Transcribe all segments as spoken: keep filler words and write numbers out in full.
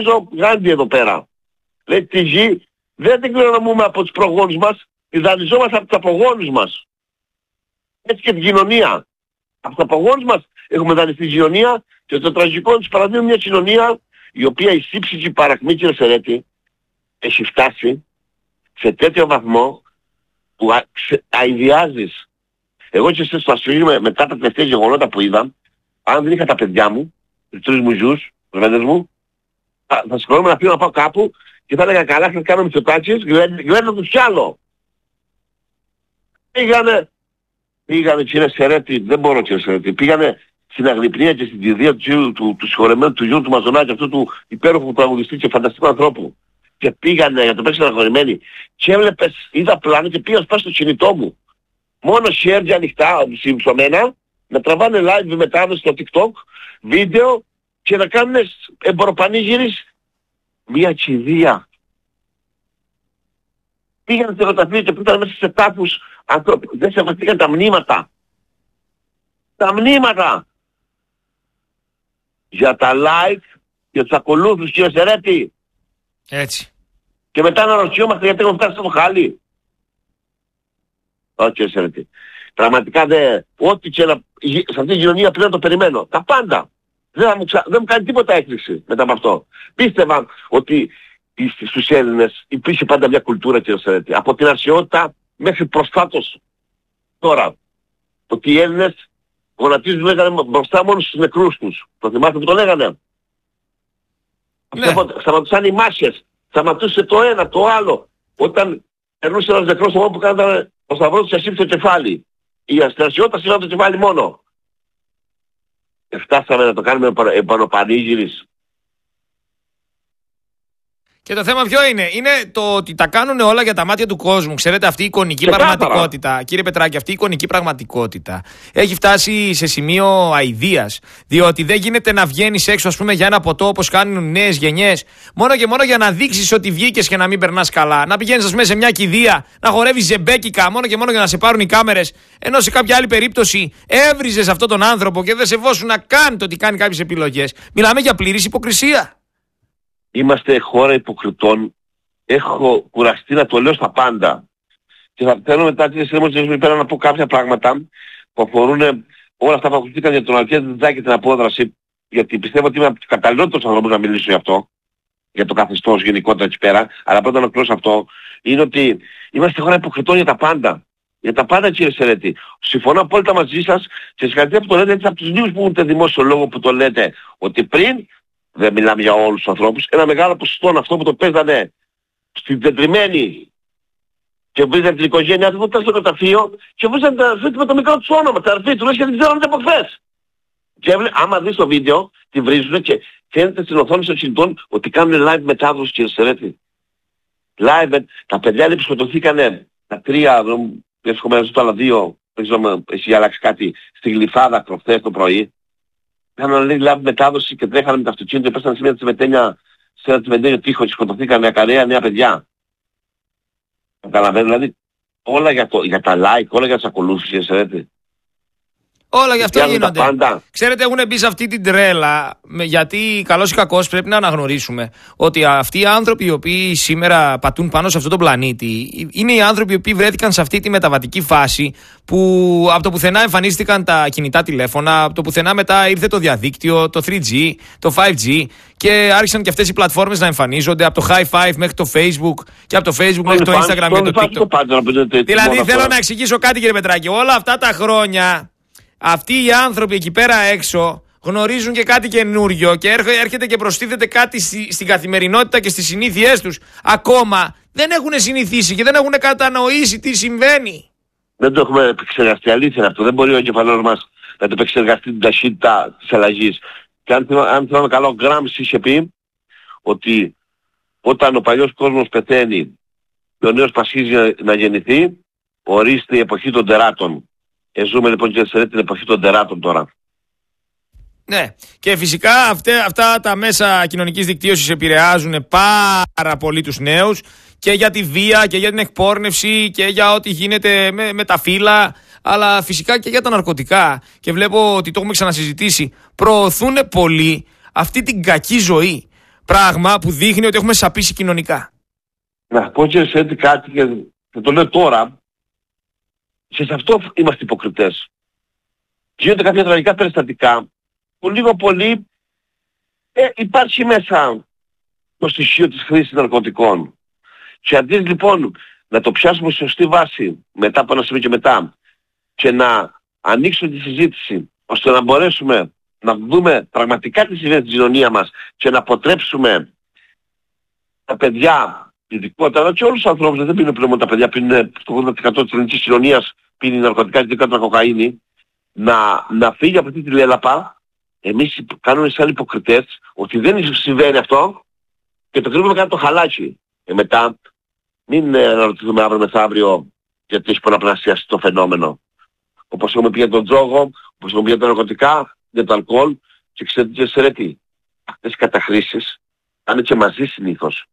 Γάντι εδώ πέρα. Λέει τη γη δεν την κληρονομούμε από τους προγόνους μας, τη δανειζόμαστε από τους απογόνους μας. Έτσι και την κοινωνία. Από τους απογόνους μας έχουμε δανειστεί τη κοινωνία και το τραγικό τους παραδείγμα μια κοινωνία η οποία η σύψυχη παρακμή, κύριε Σερέτη, έχει φτάσει σε τέτοιο βαθμό που α, ξε, αηδιάζεις. Εγώ και εσείς στο ασφύγουμε μετά τα τελευταία γεγονότα που είδα, αν δεν είχα τα παιδιά μου, τους τρεις μου γιους, τους βέντες μου, θα, θα σηκωνόμαι να φύγω να πάω κάπου και θα έλεγα καλά, θα κάνω Μητσοτάκης, γλέντα τους κι άλλο. Πήγανε, πήγανε κύριε Σερέτη, δεν μπορώ κύριε Σερέτη, πήγανε στην Αγρυπνία και στην κηδεία του, του, του συγχωρεμένου του γιου του Μαζονάκη, αυτού του υπέροχου τραγουδιστή και φανταστικού ανθρώπου. Και πήγανε για το παίξουν αγχωρημένοι. Και έβλεπες, είδα πλάνο και πήγα σπάσει στο κινητό μου. Μόνο χέρια ανοιχτά, συμψωμένα, να τραβάνε live μετάδοση στο TikTok, βίντεο και να κάνουν εμποροπανήγυρις μια κηδεία. Πήγανε σε ρωταφείο και πήγαν μέσα σε τάφους ανθρώπους. Δεν σεβαστήκαν τα μνήματα. Τα μνήματα! Για τα like, για τους ακολούθους, κύριε Σερέτη. Έτσι. Και μετά να ρωτιόμαστε γιατί έχουμε φτάσει στο χάλι. Όχι, κύριε Σερέτη. Πραγματικά δεν... Ό,τι και να... σε αυτή την κοινωνία πλέον το περιμένω. Τα πάντα. Δεν, θα μου, ξα... δεν μου κάνει τίποτα έκπληξη μετά από αυτό. Πίστευα ότι στους Έλληνες υπήρχε πάντα μια κουλτούρα, κύριε Σερέτη. Από την αρχαιότητα μέχρι προσφάτως τώρα. Ότι οι Έλληνες γονατίζουν λέγανε μπροστά μόνο στους νεκρούς τους. Το θυμάστε που το λέγανε. Ναι. Σταματούσαν οι μάχες. Σταματούσε το ένα, το άλλο. Όταν περνούσε ένας νεκρός εγώ που κάνανε ο σταυρός τους ασύψε το κεφάλι. Η αστρασιότητα σύμφωνα το κεφάλι μόνο. Και φτάσαμε να το κάνουμε επανοπανήγυρις. Και το θέμα ποιο είναι? Είναι το ότι τα κάνουν όλα για τα μάτια του κόσμου. Ξέρετε, αυτή η εικονική και πραγματικότητα, κάπαρα. Κύριε Πετράκη, αυτή η εικονική πραγματικότητα έχει φτάσει σε σημείο αηδίας. Διότι δεν γίνεται να βγαίνεις έξω, ας πούμε, για ένα ποτό όπως κάνουν οι νέες γενιές, μόνο και μόνο για να δείξεις ότι βγήκες και να μην περνάς καλά. Να πηγαίνεις, ας πούμε, σε μια κηδεία, να χορεύεις ζεμπέκικα, μόνο και μόνο για να σε πάρουν οι κάμερες. Ενώ σε κάποια άλλη περίπτωση έβριζες αυτόν τον άνθρωπο και δεν σεβόσουν να κάνει το ότι κάνει κάποιες επιλογές. Μιλάμε για πλήρης υποκρισία. Είμαστε χώρα υποκριτών. Έχω κουραστεί να το λέω στα πάντα. Και θα θέλω μετά τη συνέντευξη πέρα να πω κάποια πράγματα που αφορούν όλα αυτά που ακούστηκαν για τον Αλκιάδη Διδάκη και την απόδραση. Γιατί πιστεύω ότι είμαι από τους καταλληλότερους ανθρώπους να μιλήσω για αυτό. Για το καθεστώς γενικότερα εκεί πέρα. Αλλά πρώτα να κλώσω αυτό. Είναι ότι είμαστε χώρα υποκριτών για τα πάντα. Για τα πάντα, κύριε Σερέτη. Συμφωνώ απόλυτα μαζί σας και συγχαρητήρια που το λέτε έτσι από τους λίγους που έχετε δημόσιο λόγο που το λέτε. Ότι πριν. Δεν μιλάμε για όλους τους ανθρώπους. Ένα μεγάλο ποσοστό αυτό που το παίζανε στην τεντρημένη και βρίζανε την οικογένειά του, που ήταν στο καταφείο και βρίζανε τα αρφή του με το μικρό τους όνομα. Τα αρφή του λες και δεν ξέρουν από χθες. Και έβλε, άμα δεις το βίντεο, τη βρίζουν και φαίνεται στην οθόνη των κινητών ότι κάνουν live μετάδοση, κύριε Σερέτη. Live, τα παιδιά λέει που σκοτωθήκανε, τα τρία, δεν έχω το άλλα δύο, δεν ξέρω αν έχει αλλάξει κάτι, στη Γλυφάδα προχθές το πρωί. Είχαν λέει live μετάδοση και τρέχανε με τα αυτοκίνητα και πέσανε σε μια τσιμεντένια, σε ένα τσιμεντένιο τείχο και σκοτωθήκανε ακαρέα νέα παιδιά. Καταλαβαίνω, δηλαδή όλα για, το, για τα like, όλα για τις ακολούθησεις, κύριε Σερέτη. Όλα γι' αυτό γίνονται. Ξέρετε, έχουν μπει σε αυτή την τρέλα, γιατί καλώς ή κακώς πρέπει να αναγνωρίσουμε ότι αυτοί οι άνθρωποι οι οποίοι σήμερα πατούν πάνω σε αυτόν τον πλανήτη είναι οι άνθρωποι οι οποίοι βρέθηκαν σε αυτή τη μεταβατική φάση που από το πουθενά εμφανίστηκαν τα κινητά τηλέφωνα, από το πουθενά μετά ήρθε το διαδίκτυο, το θρι τζι, το φάιβ τζι και άρχισαν και αυτές οι πλατφόρμες να εμφανίζονται από το High Five μέχρι το Facebook και από το Facebook μέχρι το Instagram και το TikTok. Δηλαδή θέλω να εξηγήσω κάτι, κύριε Πετράκη, όλα αυτά τα χρόνια. Αυτοί οι άνθρωποι εκεί πέρα έξω γνωρίζουν και κάτι καινούριο και έρχεται και προστίθεται κάτι στη, στην καθημερινότητα και στις συνήθειές τους. Ακόμα δεν έχουν συνηθίσει και δεν έχουν κατανοήσει τι συμβαίνει. Δεν το έχουμε επεξεργαστεί, αλήθεια αυτό. Δεν μπορεί ο εγκεφαλός μας να το επεξεργαστεί την ταχύτητα της αλλαγής. Και αν, αν θυμάμαι καλά, ο Γκράμψη είχε πει ότι όταν ο παλιός κόσμος πεθαίνει και ο νέος πασχίζει να, να γεννηθεί, ορίστε η εποχή των τεράτων. Ε, ζούμε λοιπόν, κύριε Σερέτη, την εποχή των τεράτων τώρα. Ναι, και φυσικά αυτά, αυτά τα μέσα κοινωνικής δικτύωσης επηρεάζουν πάρα πολύ τους νέους και για τη βία και για την εκπόρνευση και για ό,τι γίνεται με, με τα φύλλα, αλλά φυσικά και για τα ναρκωτικά. Και βλέπω ότι το έχουμε ξανασυζητήσει. Προωθούν πολύ αυτή την κακή ζωή. Πράγμα που δείχνει ότι έχουμε σαπίσει κοινωνικά. Να πω και σε κάτι και θα το λέω τώρα. Και σε αυτό είμαστε υποκριτές. Γίνονται κάποια τραγικά περιστατικά που λίγο πολύ ε, υπάρχει μέσα το στοιχείο της χρήσης ναρκωτικών. Και αντί λοιπόν να το πιάσουμε σε σωστή βάση μετά από ένα σημείο και μετά και να ανοίξουμε τη συζήτηση ώστε να μπορέσουμε να δούμε πραγματικά τι συμβαίνει στην κοινωνία μας και να αποτρέψουμε τα παιδιά, ειδικότερα, αλλά και όλους τους ανθρώπους, δεν πίνουν πλέον τα παιδιά, πίνουν το ογδόντα τοις εκατό της ελληνικής κοινωνίας, πίνει ναρκωτικά και ειδικότερα κοκαίνη, να, να φύγει από αυτή τη λέλαπα. Εμείς κάνουμε σαν υποκριτές ότι δεν συμβαίνει αυτό και το κρύβουμε κάτω το χαλάκι. Και μετά μην ε, αναρωτηθούμε αύριο μεθαύριο γιατί έχει πολλαπλασιαστεί το φαινόμενο. Όπως έχουμε πει για τον τζόγο, όπως έχουμε πει για τα ναρκωτικά, για το αλκοόλ και ξέρετε τι, αυτές οι καταχρήσεις πάνε και μαζί συνήθως.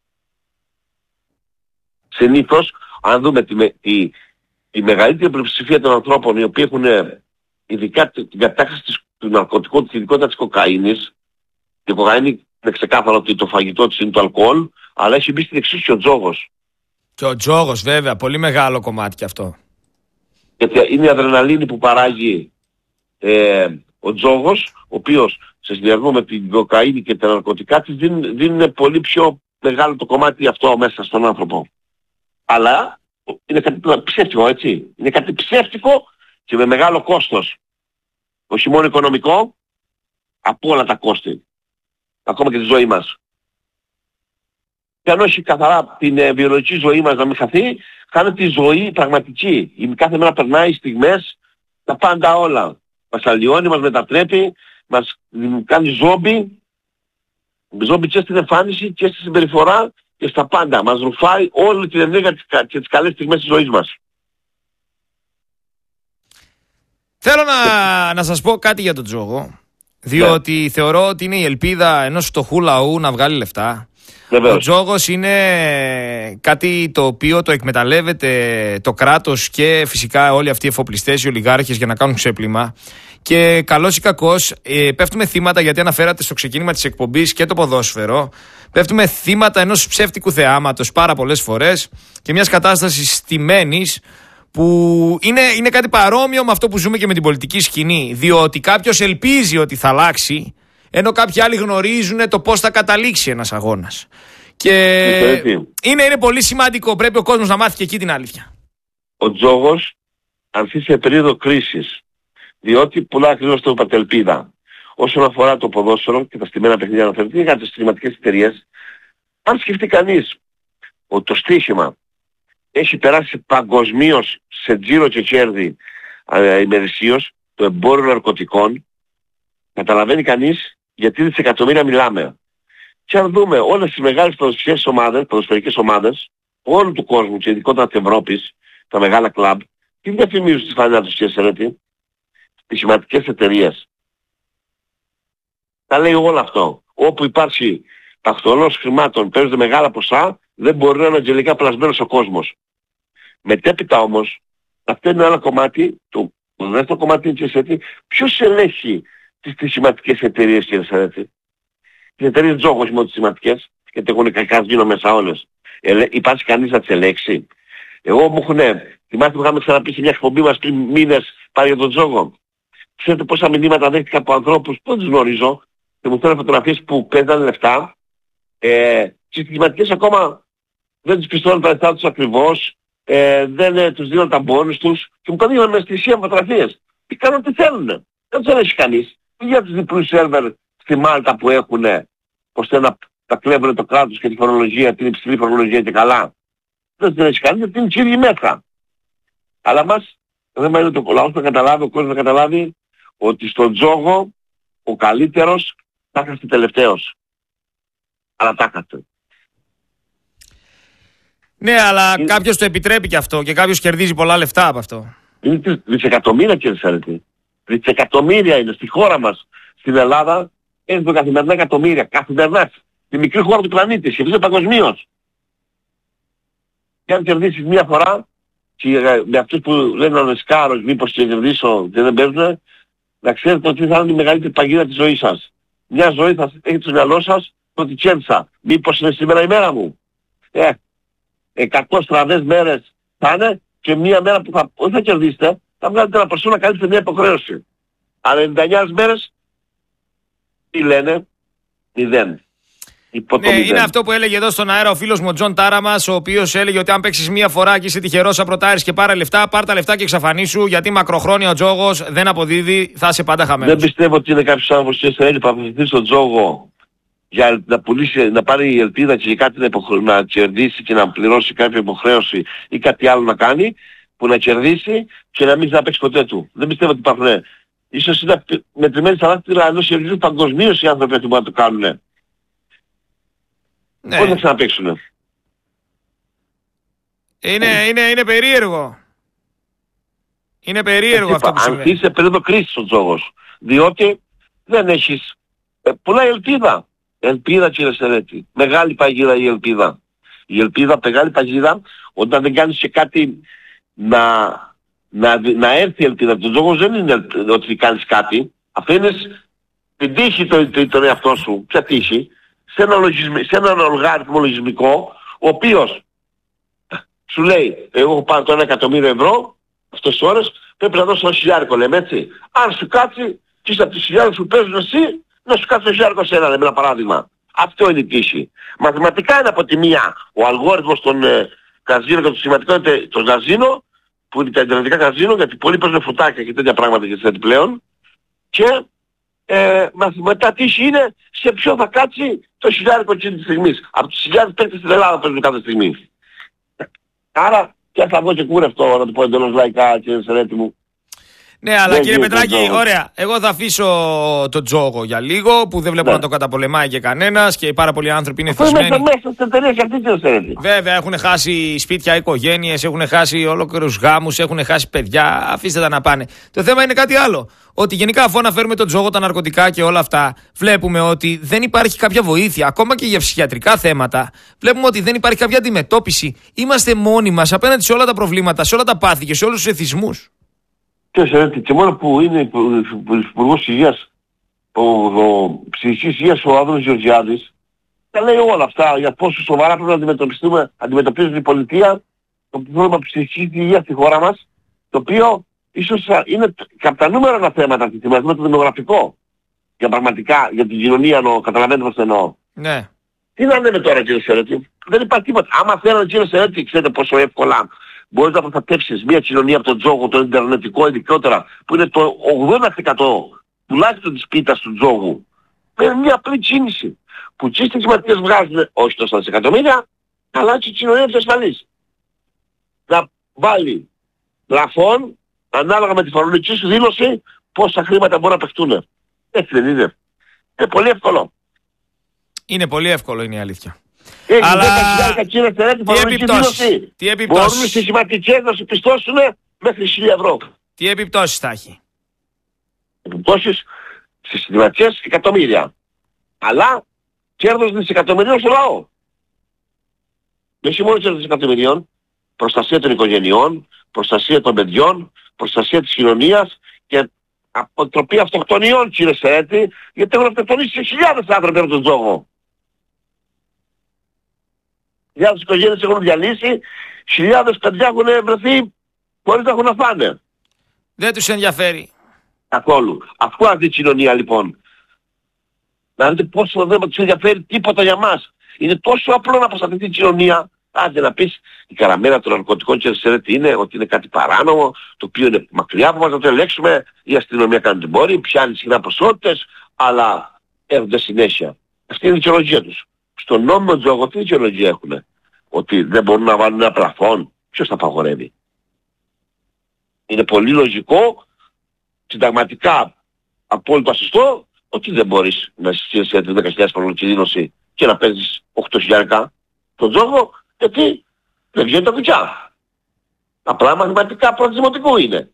Συνήθως, αν δούμε τη, τη, τη μεγαλύτερη πλειοψηφία των ανθρώπων οι οποίοι έχουν ειδικά την κατάχρηση του ναρκωτικού, τη ειδικότητα της κοκαίνης, η κοκαίνη είναι ξεκάθαρο ότι το φαγητό της είναι το αλκοόλ, αλλά έχει μπει στην εξίσου και ο τζόγος. Και ο τζόγος βέβαια, πολύ μεγάλο κομμάτι κι αυτό. Γιατί είναι η αδρεναλίνη που παράγει ε, ο τζόγος, ο οποίος σε συνδυασμό με την κοκαίνη και τα ναρκωτικά της δίνουν, δίνουν πολύ πιο μεγάλο το κομμάτι αυτό μέσα στον άνθρωπο. Αλλά είναι κάτι ψεύτικο, έτσι. Είναι κάτι ψεύτικο και με μεγάλο κόστος. Όχι μόνο οικονομικό, από όλα τα κόστη. Ακόμα και τη ζωή μας. Και αν όχι καθαρά την ε, βιολογική ζωή μας να μην χαθεί, χάνεται η ζωή πραγματική. Η κάθε μέρα περνάει στιγμές, τα πάντα όλα. Μας αλλοιώνει, μας μετατρέπει, μας κάνει ζόμπι, ζόμπι και στην εμφάνιση και στη συμπεριφορά και στα πάντα. Μας ρουφάει όλη την ενέργεια και τις καλές στιγμές της ζωής μας. Θέλω να, να σας πω κάτι για τον τζόγο, διότι yeah. θεωρώ ότι είναι η ελπίδα ενός φτωχού λαού να βγάλει λεφτά. Βεβαίως. Ο τζόγος είναι κάτι το οποίο το εκμεταλλεύεται το κράτος και φυσικά όλοι αυτοί οι εφοπλιστές, οι ολιγάρχες για να κάνουν ξέπλυμα. Και καλώς ή κακώς ε, πέφτουμε θύματα, γιατί αναφέρατε στο ξεκίνημα της εκπομπής και το ποδόσφαιρο, πέφτουμε θύματα ενός ψεύτικου θεάματος πάρα πολλές φορές και μιας κατάστασης στημένης που είναι, είναι κάτι παρόμοιο με αυτό που ζούμε και με την πολιτική σκηνή. Διότι κάποιος ελπίζει ότι θα αλλάξει, ενώ κάποιοι άλλοι γνωρίζουν το πώς θα καταλήξει ένας αγώνας. Και είναι, είναι πολύ σημαντικό. Πρέπει ο κόσμος να μάθει και εκεί την αλήθεια. Ο τζόγος ανθεί σε περίοδο κρίσης. Διότι πουλά ακριβώς το είπατε ελπίδα. Όσον αφορά το ποδόσφαιρο και τα στημένα παιχνίδια αναφέρεται για τις στοιχηματικές εταιρείες, αν σκεφτεί κανείς ότι το στοίχημα έχει περάσει παγκοσμίως σε τζίρο και κέρδη ε, ημερησίως το εμπόριο ναρκωτικών, καταλαβαίνει κανείς γιατί δισεκατομμύρια μιλάμε. Και αν δούμε όλες τις μεγάλες ποδοσφαιρικές ομάδες, ποδοσφαιρικές ομάδες όλου του κόσμου και ειδικότερα της Ευρώπης, τα μεγάλα κλαμπ, τι διαφημίζουν στις φανέλα τους και σερέτη, τις σημαντικές εταιρείες. Τα λέει όλο αυτό. Όπου υπάρχει ταχτολός χρημάτων, παίρνονται μεγάλα ποσά, δεν μπορεί να είναι αγγελικά πλασμένος ο κόσμος. Μετέπειτα όμως, αυτό είναι ένα κομμάτι, το, το δεύτερο κομμάτι είναι και σερέτη, ποιος ελέγχει τις, τις σημαντικές εταιρείες και σερέτη. Τις εταιρείες τζόγο, όχι μόνο τις σημαντικές, γιατί έχουν κακά γίνω μέσα όλες. Ελε, υπάρχει κανείς να τις ελέγξει. Εγώ μου έχουν, θυμάστε που είχαμε ξαναπεί σε μια εκπομπή μας πριν μήνες πάρει για τον τζόγο. Ξέρετε πόσα μηνύματα δέχτηκα από ανθρώπους που δεν τους γνωρίζω και μου φέρνουν φωτογραφίες που παίρνανε λεφτά ε, και οι σημαντικές ακόμα δεν τους πιστώνουν τα λεφτά τους ακριβώς, ε, δεν ε, τους δίνουν τα μπόνους τους και μου κάνουν με αισθησία φωτογραφίες. Τι κάνουν, τι θέλουν. Δεν τους ελέγχει κανείς. Για τους διπλούς σερβερ στη Μάλτα που έχουν, ώστε να τα κλέβουν το κράτος και τη φορολογία, την υψηλή φορολογία και καλά. Δεν τους ελέγχει κανείς γιατί είναι κύριοι μέτρα. Αλλά μας, δεν είναι το λαός να καταλάβει, ο κόσμος να καταλάβει ότι στον τζόγο ο καλύτερος θα έρχεται τελευταίος. Αλλά τα έρχεται. Ναι, αλλά είναι... κάποιος το επιτρέπει και αυτό και κάποιος κερδίζει πολλά λεφτά από αυτό. Είναι δισεκατομμύρια κερδίζετε. Δισεκατομμύρια είναι στη χώρα μας, στην Ελλάδα, έχουν καθημερινά εκατομμύρια. Καθημερινά. Στη μικρή χώρα του πλανήτη, σχεδόν παγκοσμίως. Και αν κερδίσεις μία φορά, και με αυτούς που λένε ο Σκάρος, μήπως και κερδίσω και δεν παίζουν, να ξέρετε ότι θα είναι η μεγαλύτερη παγίδα της ζωής σας. Μια ζωή θα έχετε στο μυαλό σας ότι κέρδισα. Μήπως είναι σήμερα η μέρα μου. Ε, εκατό στραβές μέρες θα είναι και μία μέρα που θα, όχι θα κερδίσετε, θα βγάλετε ένα ποσό να κάνετε μια υποχρέωση. Αλλά ενενήντα εννιά μέρες, τι λένε, μηδέν. Ναι, είναι αυτό που έλεγε εδώ στον αέρα ο φίλος μου ο Τζον Τάραμας, ο οποίος έλεγε ότι αν παίξεις μία φορά και είσαι τυχερός σαν πρωτάρης και πάρε λεφτά, πάρ' τα λεφτά και εξαφανίσου, γιατί μακροχρόνια ο τζόγος δεν αποδίδει, θα είσαι πάντα χαμένος. Δεν πιστεύω ότι είναι κάποιος άνθρωπος που θέλει να απευθυνθεί στον τζόγο για να πουλήσει, να πάρει η ελπίδα και κάτι να, υποχρε... να κερδίσει και να πληρώσει κάποια υποχρέωση ή κάτι άλλο να κάνει, που να κερδίσει και να μην θα παίξει ποτέ του. Δεν πιστεύω ότι υπάρχουν. Ίσως είναι μετρημένοι στα δάχτυλα ενός κερδίζουν παγκοσμίως οι άνθρωποι που να το κάνουν. Ναι. Πώς θα ξαναπαίξουνε. Είναι, είναι, είναι περίεργο. Είναι περίεργο είπα, αυτό που συμβαίνει. Αν είσαι περίοδο κρίσης ο τζόγος. Διότι δεν έχεις ε, πολλά ελπίδα. Ελπίδα κύριε Σερέτη. Μεγάλη παγίδα η ελπίδα. Η ελπίδα, μεγάλη παγίδα, όταν δεν κάνεις και κάτι να, να, να έρθει η ελπίδα. Το τζόγος δεν είναι ότι κάνεις κάτι. Αφήνεις την τύχη τον, τον, τον εαυτό σου. Ποια τύχη. Σε ένα, λογισμι... σε ένα αλγόριθμο λογισμικό, ο οποίος σου λέει, εγώ έχω πάρει το ένα εκατομμύριο ευρώ, αυτές τις ώρες, πρέπει να δώσω ένα χιλιάρικο, λέμε έτσι. Αν σου κάτσει, και είσαι από τις χιλιάρικες που παίζουν εσύ, να σου κάτσει το χιλιάρικο σε ένα, λέμε ένα παράδειγμα. Αυτό είναι η τύχη. Μαθηματικά είναι από τη μία ο αλγόριθμος των ε, καζίνο και το σημαντικό είναι το καζίνο, που είναι τα ιντερνετικά καζίνο, γιατί πολλοί παίζουν φωτάκια και τέτοια πράγματα και τέτοια πλέον. Και ε, μαθηματικά τύχη είναι σε ποιο θα κάτσει το χιλιάρικο εκείνη τη στιγμή. Από τους χιλιάδες παίκτες στην Ελλάδα παίζουν κάθε στιγμή. Άρα και θα βγω και κούρευτο να το πω εντελώς λαϊκά, κύριε Σερέτη μου. Ναι, αλλά κύριε Πετράκη, ωραία. Εγώ θα αφήσω τον τζόγο για λίγο, που δεν βλέπω ναι. να το καταπολεμάει και κανένας και πάρα πολλοί άνθρωποι είναι θυσμένοι. Μέσα μέσα στην εταιρεία και αυτή κύριε Σερέτη. Βέβαια, έχουν χάσει σπίτια, οικογένειες, έχουν χάσει ολόκληρους γάμους, έχουν χάσει παιδιά. Αφήστε τα να πάνε. Το θέμα είναι κάτι άλλο. Ότι γενικά αφού αναφέρουμε τον τζόγο, τα ναρκωτικά και όλα αυτά, βλέπουμε ότι δεν υπάρχει κάποια βοήθεια, ακόμα και για ψυχιατρικά θέματα. Βλέπουμε ότι δεν υπάρχει κάποια αντιμετώπιση. Είμαστε μόνοι μας απέναντι σε όλα τα προβλήματα, σε όλα τα πάθη και σε όλους τους εθισμούς. Και, σε, και μόνο που είναι ο Υπουργός Υγείας, ο, ο ψυχικής υγείας, ο Άδωνης Γεωργιάδης, τα λέει όλα αυτά για πόσο σοβαρά πρέπει να αντιμετωπιστούμε, αντιμετωπίζουν η πολιτεία το πρόβλημα ψυχικής υγείας στη χώρα μας, το οποίο ίσως είναι από τα νούμερα ένα θέματα αυτή τη στιγμή, με το δημογραφικό. Για πραγματικά, για την κοινωνία εννοώ, καταλαβαίνετε πώς εννοώ. Ναι. Τι να λέμε τώρα κύριε Σερέτη, δεν υπάρχει τίποτα. Άμα θέλετε κύριε Σερέτη, ξέρετε πόσο εύκολα μπορείς να προστατεύσεις μια κοινωνία από τον τζόγο, το ιντερνετικό ειδικότερα, που είναι το ογδόντα τοις εκατό τουλάχιστον της πίτας του τζόγου, με μια απλή κίνηση. Που και στις σημαντικές βγάζουν όχι τόσα δισεκατομμύρια, αλλά και η κοινωνία της ασφαλής. Να βάλει πλαφόν, ανάλογα με τη φορολογική σου δήλωση, πόσα χρήματα μπορούν να παιχτούν. Έτσι δεν είναι. Είναι πολύ εύκολο. Είναι πολύ εύκολο, είναι η αλήθεια. Έχει αλλά δέκα χιλιάδες τι επιπτώσεις. Τι επιπτώσεις. Μπορούν στις σημαντικές να σου πιστώσουν μέχρι χίλια ευρώ. Τι επιπτώσεις θα έχει. Επιπτώσεις στις σημαντικές εκατομμύρια. Αλλά κέρδος δισεκατομμυρίων στο λαό. Όχι μόνο κέρδος δισεκατομμυρίων, προστασία των οικογενειών, προστασία των παιδιών, προστασία της κοινωνίας και αποτροπή αυτοκτονιών, κύριε Σερέτη, γιατί έχουν αυτοκτονήσει χιλιάδες άνθρωποι από τον τζόγο. Χιλιάδες οικογένειες έχουν διαλύσει, χιλιάδες παιδιά έχουν βρεθεί χωρίς να έχουν να φάνε. Δεν τους ενδιαφέρει. Καθόλου. Αφού αυτή η κοινωνία λοιπόν, να δείτε πόσο δεν τους ενδιαφέρει τίποτα για μας. Είναι τόσο απλό να προστατευτεί η κοινωνία. Άντε να πεις, η καραμέλα των ναρκωτικών και Σερέτη είναι ότι είναι κάτι παράνομο, το οποίο είναι μακριά από μας να το ελέγξουμε, η αστυνομία κάνει την πόρη, πιάνει συχνά ποσότητες, αλλά έρχονται συνέχεια. Αυτή είναι η δικαιολογία τους. Στον νόμιμο τζόγο τι δικαιολογία έχουν. Ότι δεν μπορούν να βάλουν ένα πλαφόν. Ποιος τα απαγορεύει. Είναι πολύ λογικό, συνταγματικά απόλυτα σωστό, ότι δεν μπορείς να συστήσεις για τις δέκα χιλιάδες φορολογική δήλωση και να παίζεις οκτώ χιλιάδες τον τζόγο, γιατί δεν βγαίνει τα δουλειά. Απλά μαθηματικά πρώτη δημοτικού είναι.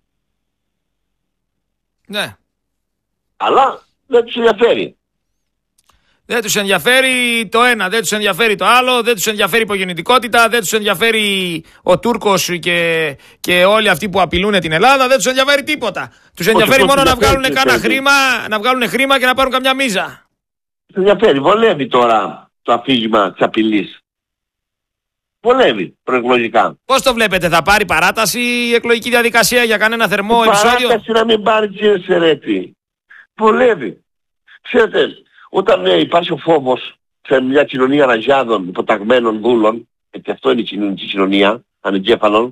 Ναι. Αλλά δεν τους ενδιαφέρει. Δεν τους ενδιαφέρει το ένα, δεν τους ενδιαφέρει το άλλο, δεν τους ενδιαφέρει η υπογεννητικότητα, δεν τους ενδιαφέρει ο Τούρκος και, και όλοι αυτοί που απειλούν την Ελλάδα, δεν τους ενδιαφέρει τίποτα. Τους ενδιαφέρει μόνο να βγάλουν κάνα χρήμα, να βγάλουν χρήμα και να πάρουν καμιά μίζα. Δεν ενδιαφέρει. Βολεύει τώρα το αφήγημα της απειλής. Βολεύει προεκλογικά. Πώς το βλέπετε, θα πάρει παράταση η εκλογική διαδικασία για κανένα θερμό επεισόδιο? Παράταση να μην πάρει, κύριε Σερέτη. Βολεύει. Ξέρετε, όταν ε, υπάρχει ο φόβος σε μια κοινωνία ραγιάδων, υποταγμένων δούλων, γιατί αυτό είναι η κοινωνική κοινωνία, ανεγκέφαλων,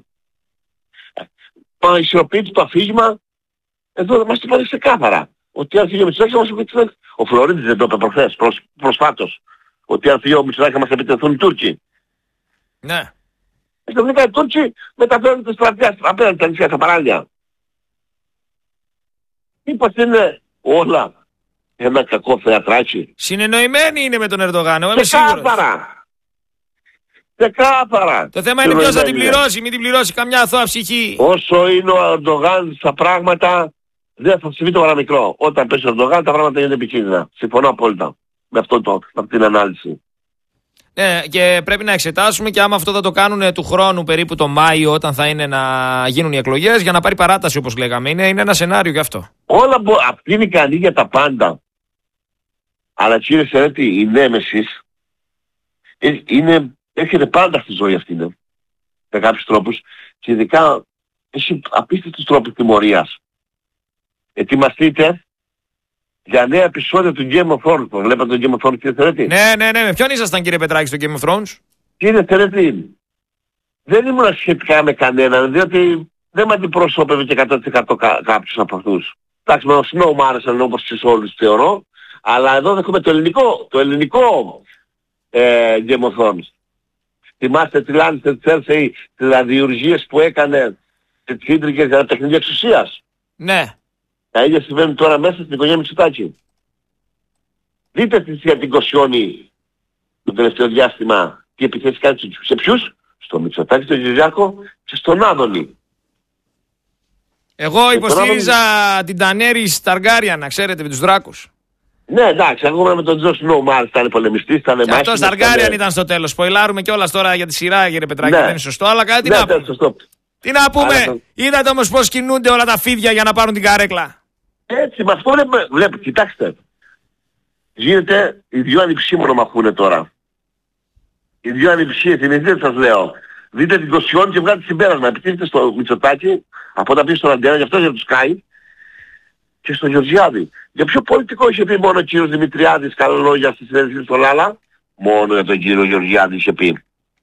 η σιωπή του το αφήγημα, εδώ μας το πάρει ξεκάθαρα. Ότι αν φύγει ο Μητσοτάκης θα μας επιτεθούν. Ο Φλωρίδης δεν το είπε προχθές, προσ, προσφάτως. Ότι αν φύγει ο Μητσοτάκης θα μας επιτεθούν οι Τούρκοι. Ναι. Εξωτερικά οι Τούρκοι μεταφέρουν τις στρατιάς απέναντι τα νησιά στα παράλια. Μήπως είναι όλα ένα κακό θεατράκι? Συνεννοημένοι είναι με τον Ερντογάν, εγώ είμαι σίγουρος. Ξεκάθαρα. Ξεκάθαρα. Το θέμα είναι ποιος θα την πληρώσει, μην την πληρώσει καμιά αθώα ψυχή. Όσο είναι ο Ερντογάν στα πράγματα, δεν θα συμβεί το παραμικρό. Όταν πέσει ο Ερντογάν τα πράγματα είναι επικίνδυνα. Συμφωνώ απόλυτα με, αυτό το, με αυτή την ανάλυση. Ναι, και πρέπει να εξετάσουμε και άμα αυτό θα το κάνουν του χρόνου περίπου το Μάιο, όταν θα είναι να γίνουν οι εκλογές, για να πάρει παράταση όπως λέγαμε. Είναι, είναι ένα σενάριο γι' αυτό. Όλα μπο... Αυτή είναι ικανή για τα πάντα. Αλλά κύριε Σερέτη, η νέμεσης είναι, έρχεται πάντα στη ζωή αυτή, είναι, με κάποιους τρόπους, και ειδικά έχει απίστευτους τρόπους τιμωρίας. Ετοιμαστείτε για νέα επεισόδια του Game of Thrones. Βλέπατε το Game of Thrones, κύριε Σερέτη? Ναι, ναι, ναι. Με ποιον ήσασταν, κύριε Πετράκη, στο Game of Thrones? Κύριε Σερέτη, δεν ήμουν σχετικά με κανέναν, διότι δεν με αντιπροσώπευε και εκατό τοις εκατό κά- κάποιους από αυτούς. Εντάξει, με ο Snow μου άρεσαν όπως στις όλους θεωρώ, αλλά εδώ δέχομαι το ελληνικό, το ελληνικό ε, Game of Thrones. Θυμάστε τη Λάνιστερ, τη Τσέρσεϊ, τις αδιουργίες που έκανε τις ίντρικες για τα παιχνίδια εξουσίας? Ναι. Τα ίδια συμβαίνουν τώρα μέσα στην οικογένεια Μητσοτάκη. Δείτε τι για την Κοσιόνη το τελευταίο διάστημα, τι επιθέσεις κάνει σε ποιους? Στο Μητσοτάκη, στον Κυριάκο και στον Άδωνη. Εγώ υποστήριζα Άδωνη... την Τανέρη Ταργάριαν, να ξέρετε, με τους δράκους. Ναι, εντάξει, εγώ με τον Τζο Σνόου μάλιστα ήταν πολεμιστής, ήταν μάχης. Αυτός Ταργάριαν ήταν στο τέλος. Σποϊλάρουμε κιόλας τώρα για τη σειρά, κύριε Πετράκη, ναι. Δεν είναι σωστό, αλλά κάτι ναι, να πούμε. Σωστό. Τι να πούμε, Άρα... είδατε όμως πώς κινούνται όλα τα φίδια για να πάρουν την καρέκλα. Έτσι, με αυτό βλέπετε, βλέπετε, κοιτάξτε. Γίνεται, οι δυο ανιψίμονο μαχούνε τώρα. Οι δυο ανιψίες, θυμηθείτε σας λέω. Δείτε την Κοσιόνη και βγάλετε συμπέρασμα. Επιτίθεται στο Μητσοτάκη, από όταν πήγε στον Αντένα, γι' αυτό για τους Σκάι, και στο Γεωργιάδη. Για ποιο πολιτικό είχε πει μόνο ο κύριος Δημητριάδης καλά λόγια στη συνέντευξη στο Λάλα? Μόνο για τον κύριο Γεωργιάδη είχε πει.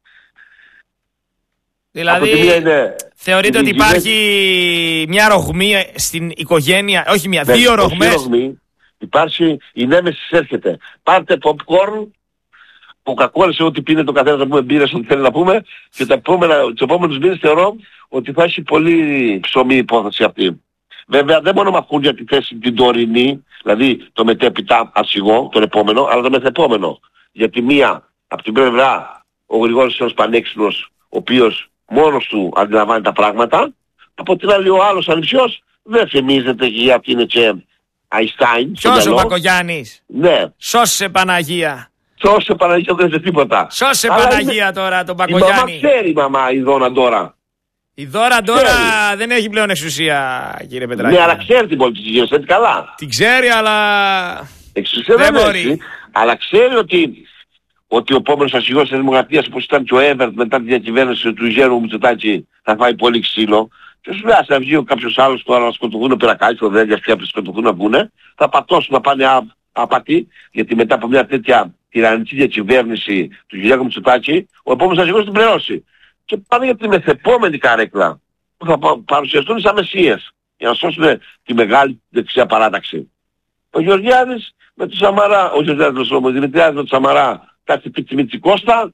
Δηλαδή, είναι... θεωρείτε ότι υπάρχει μια ρογμή στην οικογένεια, όχι μια, ναι, δύο ρογμές. Ρογμή, υπάρχει, η νέμεσης έρχεται. Πάρτε popcorn, κοκακόλες, ό,τι πίνει το καθένας να πούμε μπύρες, ό,τι θέλει να πούμε, και τα επόμενα, τους επόμενους μήνες θεωρώ ότι θα έχει πολύ ψωμί η υπόθεση αυτή. Βέβαια δεν μόνο μαχούν για τη θέση την τωρινή, δηλαδή το μετέπειτα αρχηγό, τον επόμενο, αλλά το μεθεπόμενο. Γιατί μία, από την πλευρά, ο Γρηγόρης είναι ένας πανέξυπνος, ο οποίος μόνος του αντιλαμβάνει τα πράγματα, από την άλλη ο άλλος ανιψιός δεν θυμίζεται και γιατί είναι και Αϊστάιν. Ποιος ο Μπακογιάννης? Ναι. Σώσε Παναγία. Σώσε Παναγία, δεν είναι τίποτα. Σώσε αλλά Παναγία είναι... τώρα τον Μπακογιάννη. Η μαμά ξέρει η μαμά η Δόνα τώρα. Η Δώρα τώρα δεν έχει πλέον εξουσία, κύριε Πετράκη. Ναι, αλλά ξέρει την πολιτική γύρω, καλά. Την ξέρει, αλλά εξουσία δεν, δεν μπορεί. Έχει, αλλά ξέρει ότι, ότι ο επόμενος αρχηγός της Δημοκρατίας, όπως ήταν και ο Εύερτ μετά τη διακυβέρνηση του Γιώργου Μητσοτάκη, θα φάει πολύ ξύλο. Και σου λέει, θα βγει κάποιος άλλος τώρα να σκοτωθούν ο Πυρακάκης, ο Δέλιας και να σκοτωθούν να βγουνε, θα πατώσουν να πάνε απατοί, γιατί μετά από μια τέτοια τυραννική διακυβέρνηση του Γιώργου Μητσοτάκη, ο επόμενος αρχηγός την πληρώσει. Και πάνε για τη μεθεπόμενη καρέκλα που θα παρουσιαστούν σαν μεσίες για να σώσουν τη μεγάλη δεξιά παράταξη. Ο Γεωργιάδης με τον Σαμαρά, ο Γεωργιάδης ο Δημητριάδης με τον Σαμαρά, κάτι πίτσι Μίτσι Κώστα,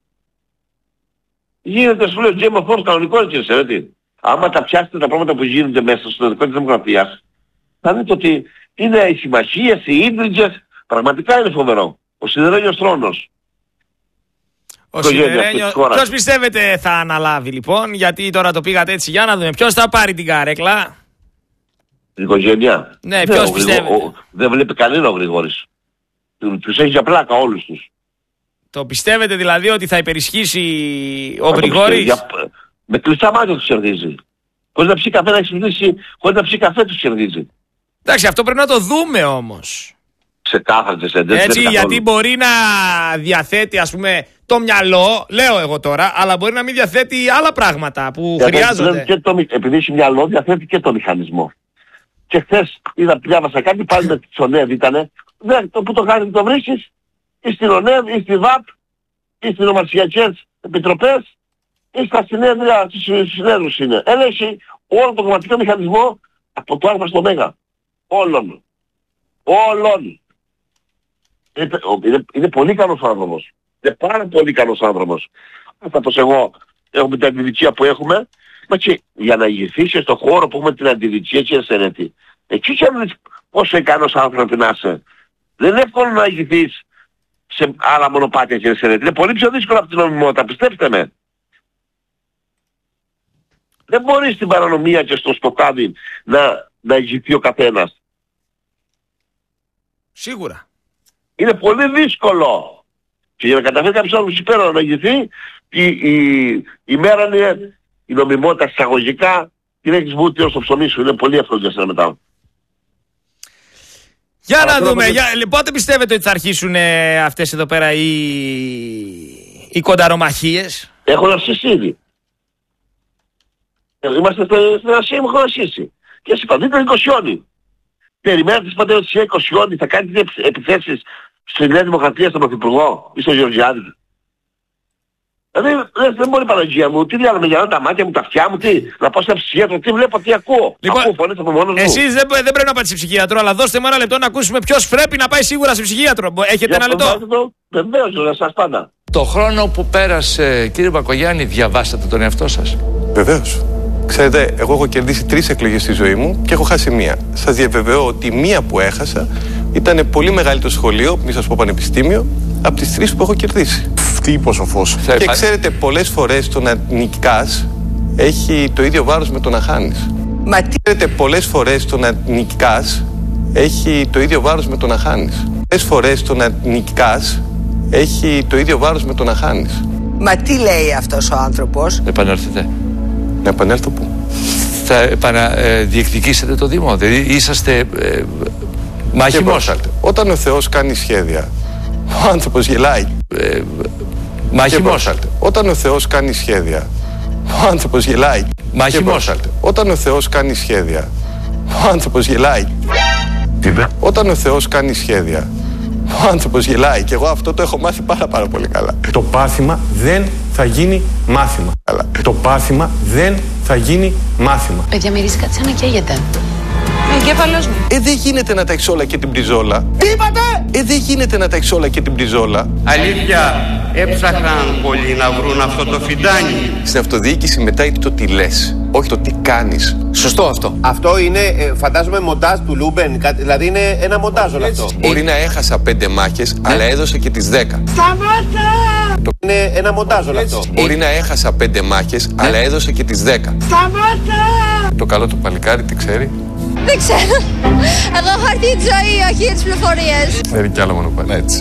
γίνεται σου λέω Game of Thrones κανονικό, κύριε Σερέτη. Άμα τα πιάσετε τα πράγματα που γίνονται μέσα στο δικό της Δημοκρατίας, θα δείτε ότι είναι οι συμμαχίες, οι ίντριτζες, πραγματικά είναι φοβερό. Ο σιδερένιος θρόνος. Ο Σιδερένιος, ποιος πιστεύετε θα αναλάβει λοιπόν, γιατί τώρα το πήγατε έτσι, για να δούμε, ποιος θα πάρει την καρέκλα? Η οικογένεια. Ναι, ποιος ναι, πιστεύετε? Ο, ο, δεν βλέπει κανένα ο Γρηγόρης. Τους έχει για πλάκα όλους τους. Το πιστεύετε δηλαδή ότι θα υπερισχύσει ο Γρηγόρης? Για, με κλειστά μάτια τους κερδίζει. Χωρίς να πιει καφέ να εξηγήσει, χωρίς να πιει καφέ τους κερδίζει. Εντάξει, αυτό πρέπει να το δούμε όμως. ξεκάθαρες εντέσεις. Έτσι, γιατί μπορεί να διαθέτει, ας πούμε, το μυαλό, λέω εγώ τώρα, αλλά μπορεί να μην διαθέτει άλλα πράγματα που διαθέτει, χρειάζονται. Και το, επειδή έχει μυαλό, διαθέτει και το μηχανισμό. Και χθες είδα, διάβασα κάτι, πάλι με τη ΟΝΕΒ ήτανε, το που το κάνει το βρίσκεις, ή στην ΟΝΕΒ, ή στη ΒΑΠ, ή στις νομαρσιακές επιτροπές, ή στα συνέδρια, στους συνέδρους είναι. Έλεγχε όλο το κομματικό μηχανισμό από το Α στο Μέγα. Όλων. Όλων. Είναι, είναι, είναι πολύ καλός άνθρωπος. Είναι πάρα πολύ καλός άνθρωπος. Αυτά πως εγώ έχουμε την αντιδικία που έχουμε, μα και για να ηγηθείς στον χώρο που έχουμε την αντιδικία και εσαιρετή. Εκεί και αν όσο ικανός άνθρωπος να είσαι. Δεν είναι εύκολο να ηγηθείς σε άλλα μονοπάτια και εσαιρετή. Είναι πολύ πιο δύσκολο από την νομιμότητα, πιστέψτε με. Δεν μπορεί στην παρανομία και στο σκοτάδι να, να ηγηθεί ο καθένας. Σίγουρα. Είναι πολύ δύσκολο. Και για να καταφέρει κάποιος άλλος υπέρα να ηγηθεί, η, η, η μέρα είναι η νομιμότητα εισαγωγικά, την έχεις βούτη ως το ψωμί σου. Είναι πολύ εύκολο για σένα μετά. Για Αλλά να δούμε. Για, πότε πιστεύετε ότι θα αρχίσουν ε, αυτές εδώ πέρα οι, οι κονταρομαχίες? Έχουν αρχίσει ήδη. Είμαστε στην Ασία, έχουμε αρχίσει. Και εσύ είπα, δείτε εικοσιόνι. Περιμένετε τις πατέρες της εικοσιόνι, θα κάνετε επιθέσεις στη Νέα Δημοκρατία, στον Πρωθυπουργό ή στον Γεωργιάδη. Δηλαδή δεν μπορεί η Παναγία μου, τι διάλογο με γυαλάνε τα μάτια μου, τα αυτιά μου, τι, να πάω σε ψυχίατρο, τι βλέπω, τι ακούω. Λοιπόν, ακούω φωνές από μόνος μου. Εσείς δεν, δεν πρέπει να πάτε σε ψυχίατρο, αλλά δώστε μου ένα λεπτό να ακούσουμε ποιος πρέπει να πάει σίγουρα σε ψυχίατρο. Έχετε Για ένα λεπτό? Βεβαίως, για σας πάντα. Το χρόνο που πέρασε, κύριε Μπακογιάννη, διαβάσατε τον εαυτό σας? Βεβαίως. Ξέρετε, εγώ έχω κερδίσει τρεις εκλογές στη ζωή μου και έχω χάσει μία. Σας διαβεβαιώ ότι μία που έχασα ήταν πολύ μεγαλύτερο σχολείο, μη σας πω πανεπιστήμιο, από τις τρεις που έχω κερδίσει. Τι είπε ο σοφός. Και υπά... ξέρετε, πολλές φορές το να νικάς έχει το ίδιο βάρος με το να χάνεις. Μα τι... Ξέρετε, πολλές φορές το να νικάς έχει το ίδιο βάρος με το να χάνεις. Πολλές φορές το να νικάς έχει το ίδιο βάρος με το να χάνεις. Μα τι λέει αυτός ο άνθρωπος? Επανέλθετε. Να επανέλθω πού? Θα επαναδιεκδικήσετε ε, το Δήμο, δηλαδή είσαστε ε, μάχημος. Όταν ο Θεός κάνει σχέδια, ο άνθρωπος γελάει. Ε, μάχημος. Όταν ο Θεός κάνει σχέδια, ο άνθρωπος γελάει. Μάχημος. Όταν ο Θεός κάνει σχέδια, ο άνθρωπος γελάει. Τι είπε? Όταν ο Θεός κάνει σχέδια, ο άνθρωπος γελάει. Και εγώ αυτό το έχω μάθει πάρα πάρα πολύ καλά. Το πάθημα δεν θα γίνει μάθημα. Καλά. Το πάθημα δεν θα γίνει μάθημα. Παιδιά, μυρίζει κάτι σαν να καίγεται. Εγκέφαλος μου. Ε, δεν γίνεται να τα έχεις όλα και την πριζόλα. Τι είπατε? Ε, δεν γίνεται να τα έχεις όλα και την πριζόλα. Αλήθεια, έψαχναν πολλοί να βρουν αυτό το φιντάνι. Στην αυτοδιοίκηση μετράει το τι λες, όχι το τι κάνεις. Σωστό αυτό. Αυτό είναι, φαντάζομαι, μοντάζ του Λούμπεν, δηλαδή είναι ένα μοντάζ όλο αυτό. Μπορεί να έχασα πέντε μάχες, ναι, αλλά έδωσε και τις δέκα. Σταμάτα! Το... Είναι ένα μοντάζ όλο αυτό. Μπορεί να έχασα πέντε μάχες, ναι, αλλά έδωσε και τις δέκα. Σταμάτα! Το καλό του παλικάρι τι ξέρει? Δεν ξέρω. Εγώ έχω έρθει τη ζωή, όχι για τις πληροφορίες. Θέλει κι άλλο μονοπάτι. Έτσι.